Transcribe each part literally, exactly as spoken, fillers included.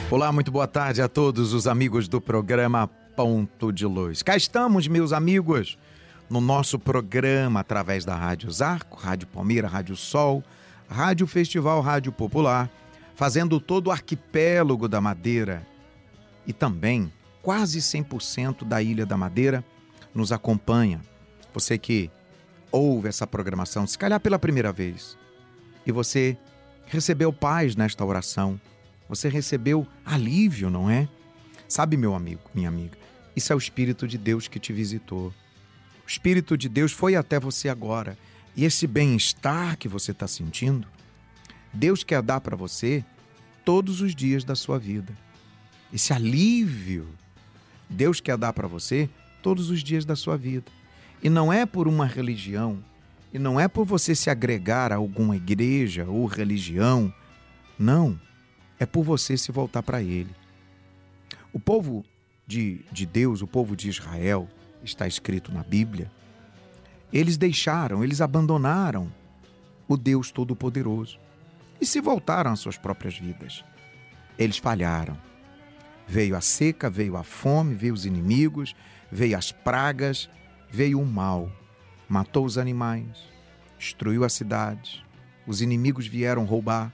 Olá, muito boa tarde a todos os amigos do programa Ponto de Luz. Cá estamos, meus amigos, no nosso programa através da Rádio Zarco, Rádio Palmeira, Rádio Sol, Rádio Festival, Rádio Popular, fazendo todo o arquipélago da Madeira e também quase cem por cento da Ilha da Madeira nos acompanha. Você que ouve essa programação, se calhar pela primeira vez, e você recebeu paz nesta oração, você recebeu alívio, não é? Sabe, meu amigo, minha amiga, isso é o Espírito de Deus que te visitou. O Espírito de Deus foi até você agora. E esse bem-estar que você está sentindo, Deus quer dar para você todos os dias da sua vida. Esse alívio, Deus quer dar para você todos os dias da sua vida. E não é por uma religião, e não é por você se agregar a alguma igreja ou religião, não. É por você se voltar para Ele. O povo de, de Deus, o povo de Israel, está escrito na Bíblia, eles deixaram, eles abandonaram o Deus Todo-Poderoso e se voltaram às suas próprias vidas. Eles falharam. Veio a seca, veio a fome, veio os inimigos, veio as pragas, veio o mal. Matou os animais, destruiu as cidades, os inimigos vieram roubar.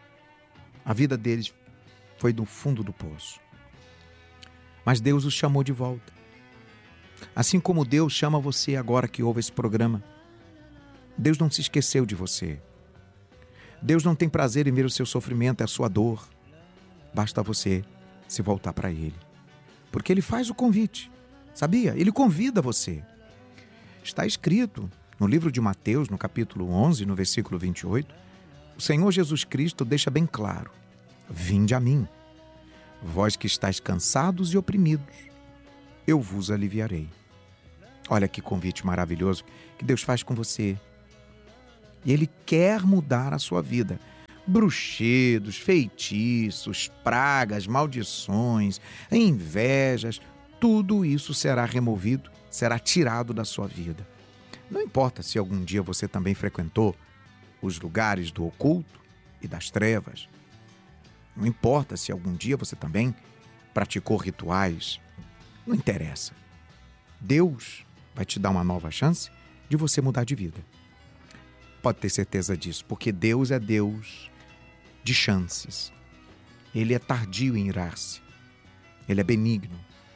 A vida deles foi do fundo do poço. Mas Deus os chamou de volta. Assim como Deus chama você agora que ouve esse programa. Deus não se esqueceu de você. Deus não tem prazer em ver o seu sofrimento, a sua dor. Basta você se voltar para Ele. Porque Ele faz o convite. Sabia? Ele convida você. Está escrito no livro de Mateus, no capítulo onze, no versículo vinte e oito, o Senhor Jesus Cristo deixa bem claro: vinde a mim, vós que estáis cansados e oprimidos, eu vos aliviarei. Olha que convite maravilhoso que Deus faz com você. E Ele quer mudar a sua vida. Bruxedos, feitiços, pragas, maldições, invejas, tudo isso será removido, será tirado da sua vida. Não importa se algum dia você também frequentou os lugares do oculto e das trevas. Não importa se algum dia você também praticou rituais. Não interessa. Deus vai te dar uma nova chance de você mudar de vida. Pode ter certeza disso, porque Deus é Deus de chances. Ele é tardio em irar-se. Ele é benigno.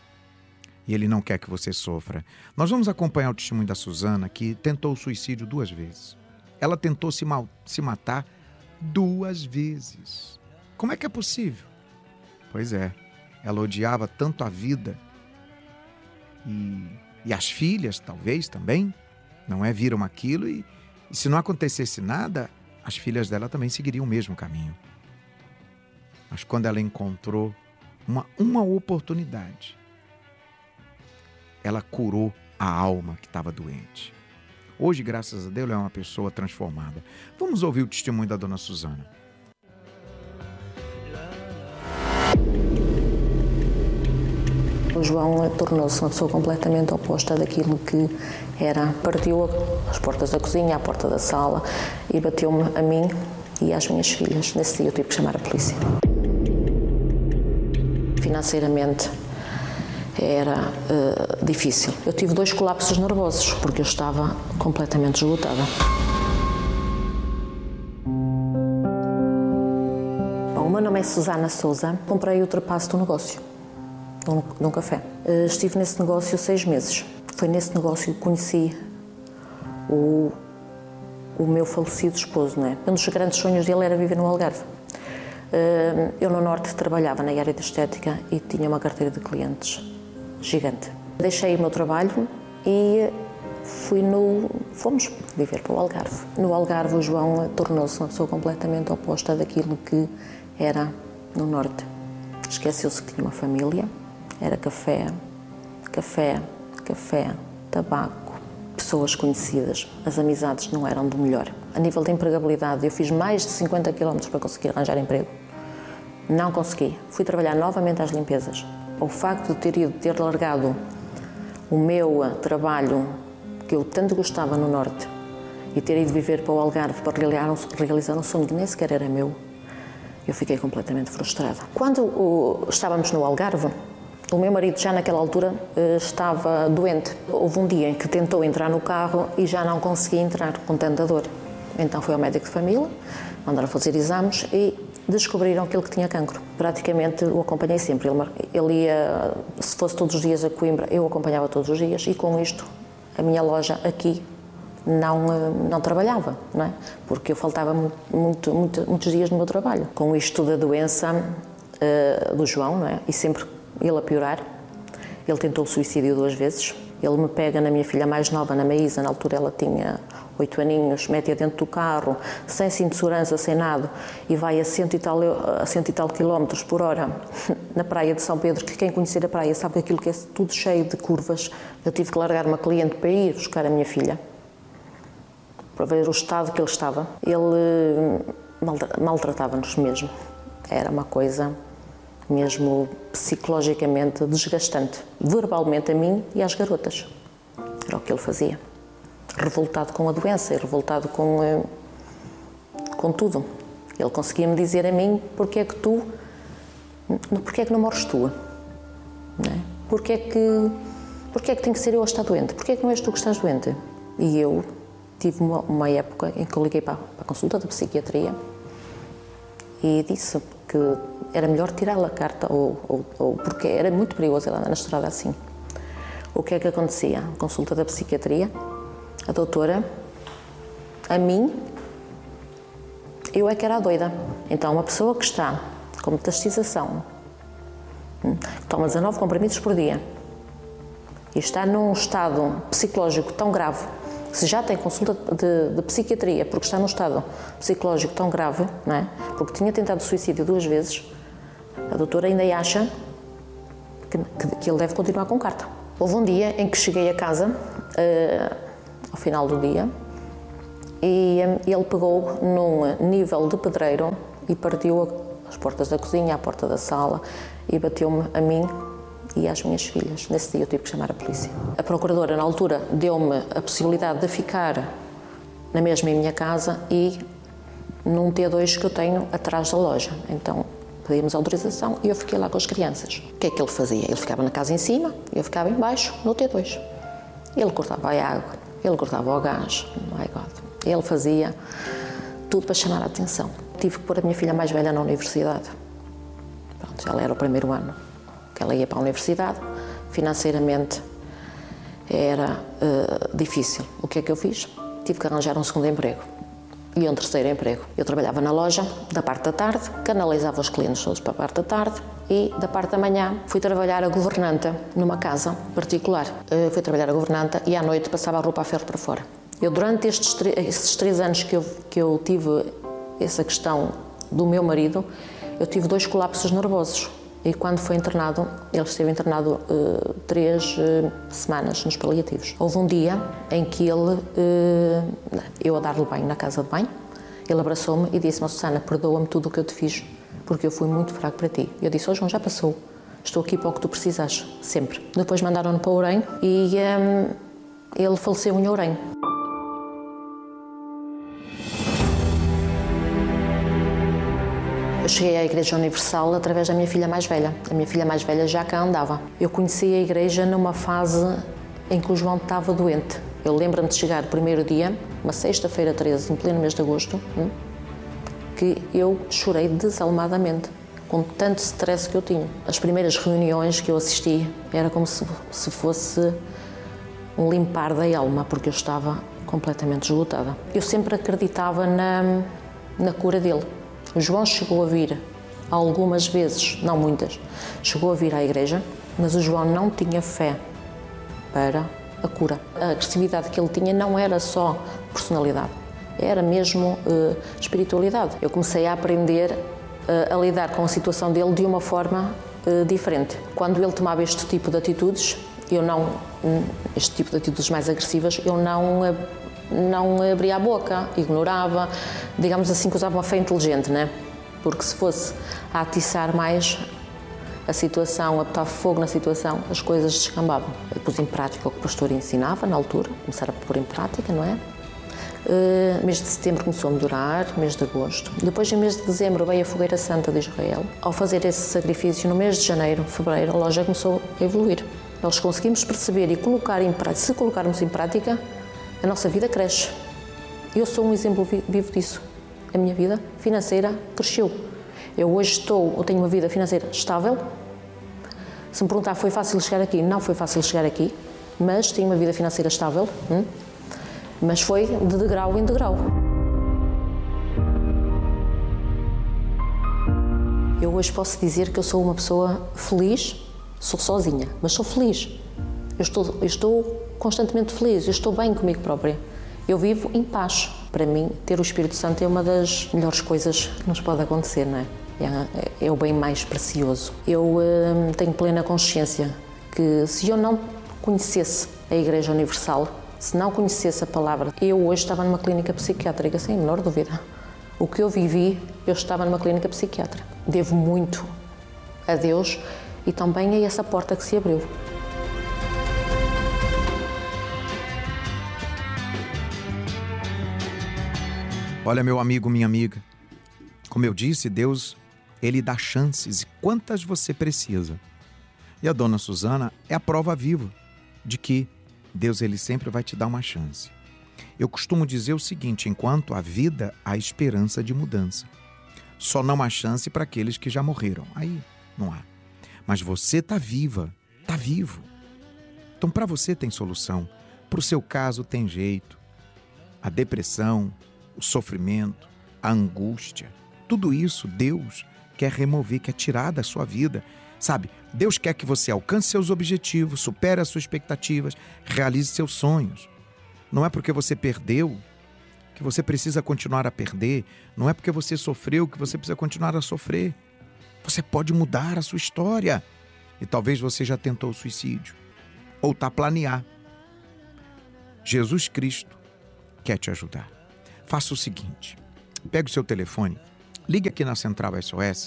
E Ele não quer que você sofra. Nós vamos acompanhar o testemunho da Suzana, que tentou o suicídio duas vezes. Ela tentou se, mal, se matar duas vezes. Como é que é possível? Pois é, ela odiava tanto a vida e, e as filhas, talvez, também, não é? Viram aquilo e, e se não acontecesse nada, as filhas dela também seguiriam o mesmo caminho. Mas quando ela encontrou uma, uma oportunidade, ela curou a alma que estava doente. Hoje, graças a Deus, ela é uma pessoa transformada. Vamos ouvir o testemunho da dona Suzana. O João tornou-se uma pessoa completamente oposta daquilo que era. Partiu as portas da cozinha, a porta da sala e bateu-me a mim e às minhas filhas. Nesse dia eu tive que chamar a polícia. Financeiramente era uh, difícil. Eu tive dois colapsos nervosos porque eu estava completamente esgotada. Bom, o meu nome é Susana Souza. Comprei o ultrapasso do negócio, num, num café. Uh, estive nesse negócio seis meses. Foi nesse negócio que conheci o, o meu falecido esposo, não é? Um dos grandes sonhos dele era viver no Algarve. Uh, eu no Norte trabalhava na área da estética e tinha uma carteira de clientes gigante. Deixei o meu trabalho e fui no, fomos viver para o Algarve. No Algarve o João tornou-se uma pessoa completamente oposta daquilo que era no Norte. Esqueceu-se que tinha uma família, era café, café, café, tabaco, pessoas conhecidas. As amizades não eram do melhor. A nível de empregabilidade, eu fiz mais de cinquenta quilómetros para conseguir arranjar emprego. Não consegui. Fui trabalhar novamente às limpezas. O facto de ter ido, ter largado o meu trabalho, que eu tanto gostava no Norte, e ter ido viver para o Algarve para realizar um, realizar um sonho que nem sequer era meu, Eu fiquei completamente frustrada. Quando o, estávamos no Algarve, o meu marido já naquela altura estava doente. Houve um dia em que tentou entrar no carro e já não conseguia entrar, com tanta dor. Então foi ao médico de família, mandaram fazer exames e descobriram que ele tinha cancro. Praticamente o acompanhei sempre. Ele, ele ia, se fosse todos os dias a Coimbra, eu acompanhava todos os dias e com isto a minha loja aqui não, não trabalhava, não é? Porque eu faltava muito, muito, muitos dias no meu trabalho. Com isto da doença uh, do João, não é? E sempre ele a piorar, ele tentou o suicídio duas vezes. Ele me pega na minha filha mais nova, na Maísa, na altura ela tinha oito aninhos, mete-a dentro do carro, sem cinto de segurança, sem nada, e vai a cento e tal, a cento e tal quilómetros por hora na praia de São Pedro, que quem conhecer a praia sabe que aquilo que é tudo cheio de curvas. Eu tive que largar uma cliente para ir buscar a minha filha, para ver o estado que ele estava. Ele maltratava-nos mesmo. Era uma coisa mesmo psicologicamente desgastante, verbalmente a mim e às garotas. Era o que ele fazia. Revoltado com a doença e revoltado com, com tudo. Ele conseguia-me dizer a mim: porque é que tu, porque é que não morres tu? Não é? Porque é que, porque é que tem que ser eu a estar doente? Porque é que não és tu que estás doente? E eu tive uma, uma época em que eu liguei para, para a consulta da psiquiatria e disse que era melhor tirar a carta, ou, ou, ou porque era muito perigoso ela andar na estrada assim. O que é que acontecia? Consulta da psiquiatria, a doutora, a mim, eu é que era a doida. Então, uma pessoa que está com metastização, que toma dezanove comprimidos por dia e está num estado psicológico tão grave, se já tem consulta de, de psiquiatria porque está num estado psicológico tão grave, não é? Porque tinha tentado suicídio duas vezes, a doutora ainda acha que, que, que ele deve continuar com carta. Houve um dia em que cheguei a casa, uh, ao final do dia, e um, ele pegou num nível de pedreiro e partiu as portas da cozinha, a porta da sala, e bateu-me a mim e às minhas filhas. Nesse dia eu tive que chamar a polícia. A procuradora, na altura, deu-me a possibilidade de ficar na mesma em minha casa e num T dois que eu tenho atrás da loja. Então, pedimos autorização e eu fiquei lá com as crianças. O que é que ele fazia? Ele ficava na casa em cima e eu ficava em baixo, no T dois. Ele cortava a água, ele cortava o gás, my God. Ele fazia tudo para chamar a atenção. Tive que pôr a minha filha mais velha na universidade. Pronto, ela era o primeiro ano que ela ia para a universidade. Financeiramente era uh, difícil. O que é que eu fiz? Tive que arranjar um segundo emprego e um terceiro emprego. Eu trabalhava na loja da parte da tarde, canalizava os clientes todos para a parte da tarde e da parte da manhã fui trabalhar a governanta numa casa particular. Uh, fui trabalhar a governanta e à noite passava a roupa a ferro para fora. Eu, durante estes, estes três anos que eu, que eu tive essa questão do meu marido, eu tive dois colapsos nervosos. E quando foi internado, ele esteve internado uh, três uh, semanas nos paliativos. Houve um dia em que ele, uh, eu a dar-lhe banho na casa de banho, ele abraçou-me e disse-me: Susana, perdoa-me tudo o que eu te fiz, porque eu fui muito fraco para ti. Eu disse: oh, João, já passou, estou aqui para o que tu precisas, sempre. Depois mandaram-no para Orém e um, ele faleceu em Orém. Eu cheguei à Igreja Universal através da minha filha mais velha. A minha filha mais velha já cá andava. Eu conheci a igreja numa fase em que o João estava doente. Eu lembro-me de chegar o primeiro dia, uma sexta-feira treze, em pleno mês de agosto, que eu chorei desalmadamente, com tanto stress que eu tinha. As primeiras reuniões que eu assisti era como se, se fosse um limpar da alma, porque eu estava completamente esgotada. Eu sempre acreditava na, na cura dele. O João chegou a vir algumas vezes, não muitas, chegou a vir à igreja, mas o João não tinha fé para a cura. A agressividade que ele tinha não era só personalidade, era mesmo uh, espiritualidade. Eu comecei a aprender uh, a lidar com a situação dele de uma forma uh, diferente. Quando ele tomava este tipo de atitudes, eu não, este tipo de atitudes mais agressivas, eu não não abria a boca, ignorava, digamos assim que usava uma fé inteligente, né? Porque se fosse a atiçar mais a situação, a botar fogo na situação, as coisas descambavam. Eu pus em prática o que o pastor ensinava na altura, começar a pôr em prática, não é? Uh, mês de setembro começou a melhorar, mês de agosto. Depois, em mês de dezembro, veio a Fogueira Santa de Israel. Ao fazer esse sacrifício, no mês de janeiro, fevereiro, a loja começou a evoluir. Nós conseguimos perceber e colocar em prática, se colocarmos em prática, a nossa vida cresce. Eu sou um exemplo vivo disso. A minha vida financeira cresceu. Eu hoje estou, eu tenho uma vida financeira estável. Se me perguntar, foi fácil chegar aqui? Não foi fácil chegar aqui, mas tenho uma vida financeira estável. Hum? Mas foi de degrau em degrau. Eu hoje posso dizer que eu sou uma pessoa feliz, sou sozinha, mas sou feliz. Eu estou, eu estou constantemente feliz, eu estou bem comigo própria. Eu vivo em paz. Para mim, ter o Espírito Santo é uma das melhores coisas que nos pode acontecer, não é? É, é o bem mais precioso. Eu hum, tenho plena consciência que se eu não conhecesse a Igreja Universal, se não conhecesse a palavra, eu hoje estava numa clínica psiquiátrica, sem a menor dúvida. O que eu vivi, eu estava numa clínica psiquiátrica. Devo muito a Deus e também a essa porta que se abriu. Olha, meu amigo, minha amiga, como eu disse, Deus, Ele dá chances e quantas você precisa. E a dona Suzana é a prova viva de que Deus, Ele sempre vai te dar uma chance. Eu costumo dizer o seguinte, enquanto há vida, há esperança de mudança. Só não há chance para aqueles que já morreram. Aí não há. Mas você está viva, está vivo. Então para você tem solução, para o seu caso tem jeito. A depressão, o sofrimento, a angústia, tudo isso Deus quer remover, quer tirar da sua vida. Sabe, Deus quer que você alcance seus objetivos, supere as suas expectativas, realize seus sonhos. Não é porque você perdeu que você precisa continuar a perder. Não é porque você sofreu que você precisa continuar a sofrer. Você pode mudar a sua história. E talvez você já tentou o suicídio ou está a planear. Jesus Cristo quer te ajudar. Faça o seguinte, pegue o seu telefone, ligue aqui na Central S O S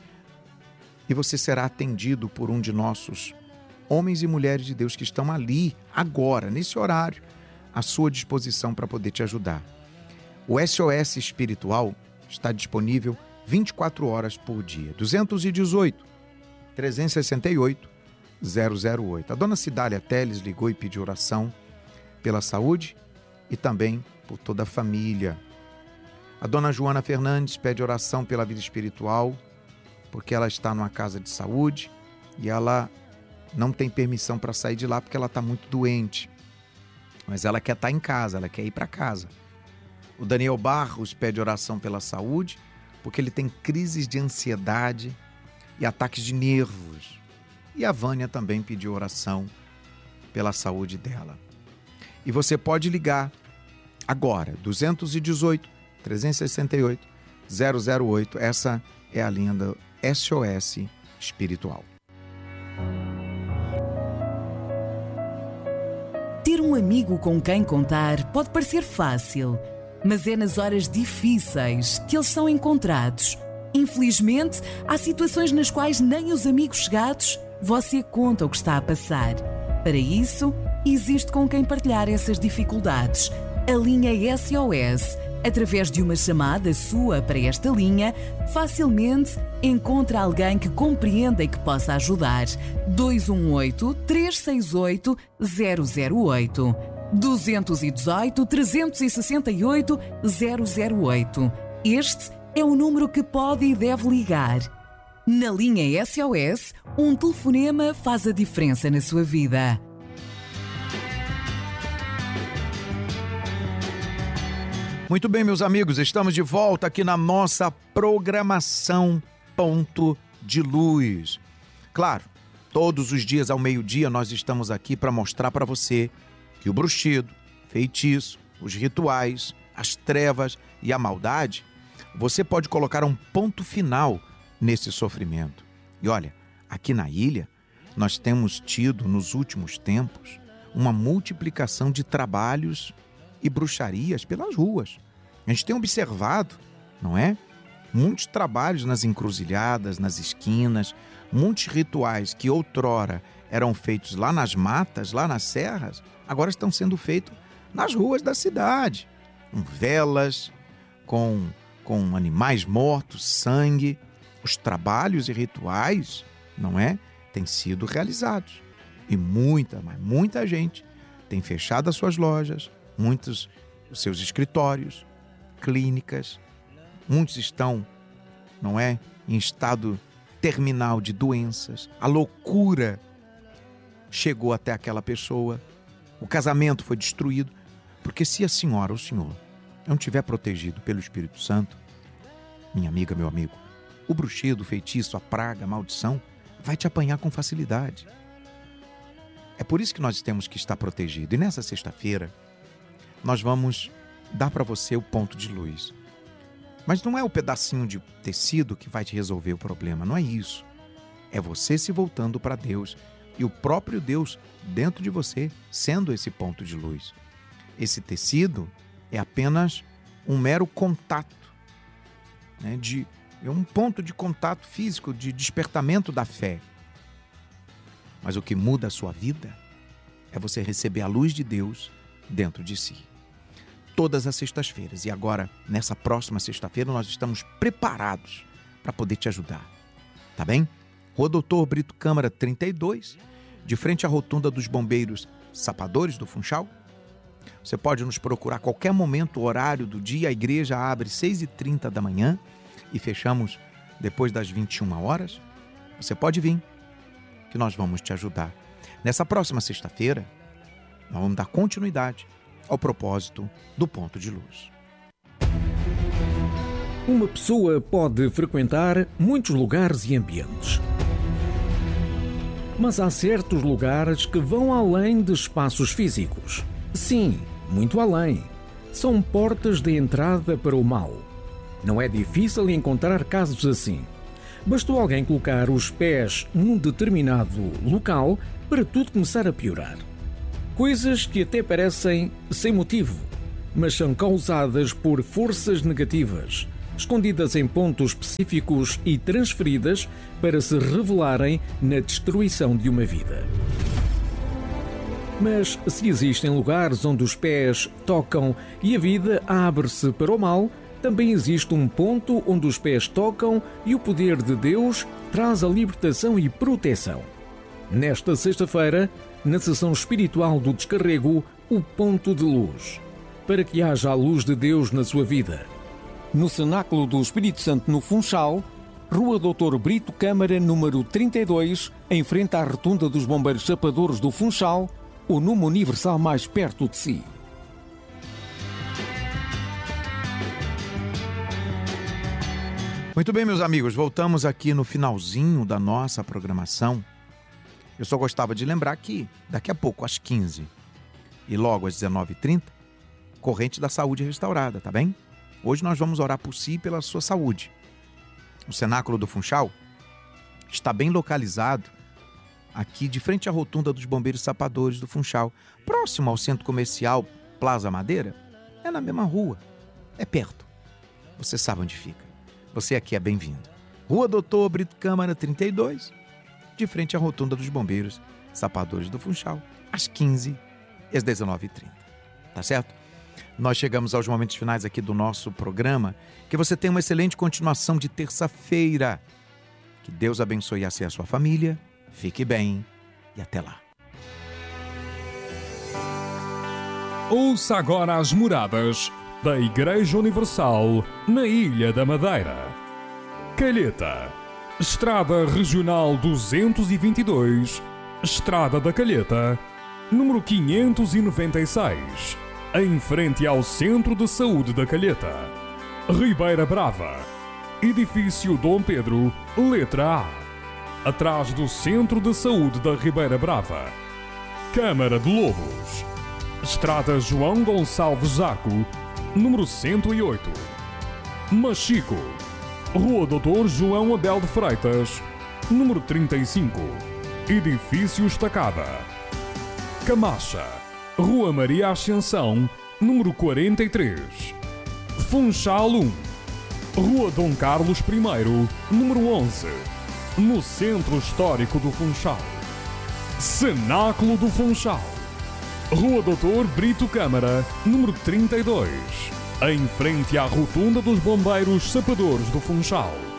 e você será atendido por um de nossos homens e mulheres de Deus que estão ali, agora, nesse horário, à sua disposição para poder te ajudar. O S O S Espiritual está disponível vinte e quatro horas por dia. dois um oito, três seis oito, zero zero oito. A dona Cidália Teles ligou e pediu oração pela saúde e também por toda a família. A dona Joana Fernandes pede oração pela vida espiritual, porque ela está numa casa de saúde e ela não tem permissão para sair de lá porque ela está muito doente. Mas ela quer estar em casa, ela quer ir para casa. O Daniel Barros pede oração pela saúde, porque ele tem crises de ansiedade e ataques de nervos. E a Vânia também pediu oração pela saúde dela. E você pode ligar agora, dois um oito, três seis oito, zero zero oito. Essa é a linha do S O S Espiritual. Ter um amigo com quem contar pode parecer fácil, mas é nas horas difíceis que eles são encontrados. Infelizmente, há situações nas quais nem os amigos chegados você conta o que está a passar. Para isso, existe com quem partilhar essas dificuldades. A linha S O S, através de uma chamada sua para esta linha, facilmente encontra alguém que compreenda e que possa ajudar. dois um oito, três seis oito, zero zero oito. dois um oito, três seis oito, zero zero oito. Este é o número que pode e deve ligar. Na linha S O S, um telefonema faz a diferença na sua vida. Muito bem, meus amigos, estamos de volta aqui na nossa programação Ponto de Luz. Claro, todos os dias ao meio-dia nós estamos aqui para mostrar para você que o bruxido, feitiço, os rituais, as trevas e a maldade, você pode colocar um ponto final nesse sofrimento. E olha, aqui na ilha, nós temos tido nos últimos tempos uma multiplicação de trabalhos e bruxarias pelas ruas. A gente tem observado, não é? Muitos trabalhos nas encruzilhadas, nas esquinas, muitos rituais que outrora eram feitos lá nas matas, lá nas serras, agora estão sendo feitos nas ruas da cidade. com velas, com, com animais mortos, sangue. Os trabalhos e rituais, não é? Têm sido realizados. E muita, mas muita gente tem fechado as suas lojas, muitos os seus escritórios, clínicas. Muitos estão, não é, em estado terminal de doenças. A loucura chegou até aquela pessoa. O casamento foi destruído. Porque se a senhora ou o senhor não estiver protegido pelo Espírito Santo, minha amiga, meu amigo, o bruxedo, o feitiço, a praga, a maldição vai te apanhar com facilidade. É por isso que nós temos que estar protegidos. E nessa sexta-feira, nós vamos dar para você o ponto de luz. Mas não é o pedacinho de tecido que vai te resolver o problema, não é isso. É você se voltando para Deus e o próprio Deus dentro de você sendo esse ponto de luz. Esse tecido é apenas um mero contato, né, de, é um ponto de contato físico, de despertamento da fé. Mas o que muda a sua vida é você receber a luz de Deus dentro de si. Todas as sextas-feiras. E agora, nessa próxima sexta-feira, nós estamos preparados para poder te ajudar. Tá bem? Rua Doutor Brito Câmara trinta e dois, de frente à rotunda dos Bombeiros Sapadores do Funchal. Você pode nos procurar a qualquer momento, o horário do dia. A igreja abre seis e trinta da manhã e fechamos depois das vinte e uma horas. Você pode vir, que nós vamos te ajudar. Nessa próxima sexta-feira, nós vamos dar continuidade ao propósito do Ponto de Luz. Uma pessoa pode frequentar muitos lugares e ambientes. Mas há certos lugares que vão além de espaços físicos. Sim, muito além. São portas de entrada para o mal. Não é difícil encontrar casos assim. Bastou alguém colocar os pés num determinado local para tudo começar a piorar. Coisas que até parecem sem motivo, mas são causadas por forças negativas, escondidas em pontos específicos e transferidas para se revelarem na destruição de uma vida. Mas se existem lugares onde os pés tocam e a vida abre-se para o mal, também existe um ponto onde os pés tocam e o poder de Deus traz a libertação e proteção. Nesta sexta-feira, na sessão espiritual do descarrego, o ponto de luz, para que haja a luz de Deus na sua vida. No Cenáculo do Espírito Santo no Funchal, Rua Doutor Brito Câmara, número trinta e dois, em frente à rotunda dos Bombeiros Sapadores do Funchal, o número universal mais perto de si. Muito bem, meus amigos, voltamos aqui no finalzinho da nossa programação. Eu só gostava de lembrar que daqui a pouco, às quinze e logo às dezenove e trinta, Corrente da Saúde Restaurada, tá bem? Hoje nós vamos orar por si e pela sua saúde. O Cenáculo do Funchal está bem localizado aqui de frente à rotunda dos Bombeiros Sapadores do Funchal, próximo ao Centro Comercial Plaza Madeira. É na mesma rua, é perto. Você sabe onde fica. Você aqui é bem-vindo. Rua Doutor Brito Câmara trinta e dois, de frente à rotunda dos Bombeiros Sapadores do Funchal, às quinze e às dezenove e trinta. Tá certo? Nós chegamos aos momentos finais aqui do nosso programa. Que você tenha uma excelente continuação de terça-feira. Que Deus abençoe a você e a sua família. Fique bem e até lá. Ouça agora as moradas da Igreja Universal na Ilha da Madeira. Calheta, Estrada Regional duzentos e vinte e dois, Estrada da Calheta, número quinhentos e noventa e seis, em frente ao Centro de Saúde da Calheta. Ribeira Brava, Edifício Dom Pedro, letra A, atrás do Centro de Saúde da Ribeira Brava. Câmara de Lobos, Estrada João Gonçalves Zaco, número cento e oito. Machico, Rua Doutor João Abel de Freitas, número trinta e cinco, Edifício Estacada. Camacha, Rua Maria Ascensão, número quarenta e três. Funchal um, Rua Dom Carlos I, número onze, no Centro Histórico do Funchal. Cenáculo do Funchal, Rua Doutor Brito Câmara, número trinta e dois, em frente à rotunda dos bombeiros sapadores do Funchal.